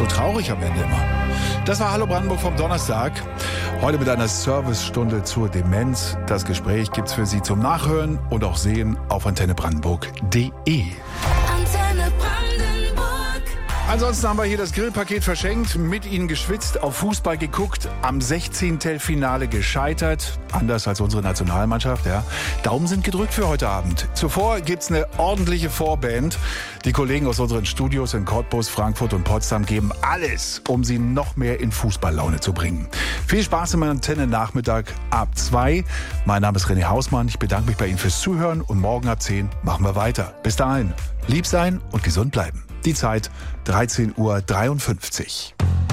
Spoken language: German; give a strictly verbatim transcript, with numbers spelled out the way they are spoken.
So traurig am Ende immer. Das war Hallo Brandenburg vom Donnerstag. Heute mit einer Servicestunde zur Demenz. Das Gespräch gibt's für Sie zum Nachhören und auch sehen auf antenne brandenburg punkt de. Antenne Brandenburg. Ansonsten haben wir hier das Grillpaket verschenkt, mit Ihnen geschwitzt, auf Fußball geguckt, am Sechzehntelfinale gescheitert, anders als unsere Nationalmannschaft. Ja. Daumen sind gedrückt für heute Abend. Zuvor gibt's eine ordentliche Vorband. Die Kollegen aus unseren Studios in Cottbus, Frankfurt und Potsdam geben alles, um Sie noch mehr in Fußballlaune zu bringen. Viel Spaß im Antenne-Nachmittag ab zwei. Mein Name ist René Hausmann. Ich bedanke mich bei Ihnen fürs Zuhören und morgen ab zehn machen wir weiter. Bis dahin, lieb sein und gesund bleiben. Die Zeit dreizehn Uhr dreiundfünfzig.